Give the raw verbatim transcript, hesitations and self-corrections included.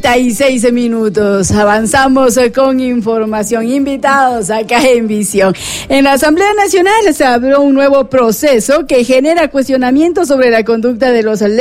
treinta y seis minutos, avanzamos con información. Invitados acá en Visión. En la Asamblea Nacional se abrió un nuevo proceso que genera cuestionamientos sobre la conducta de los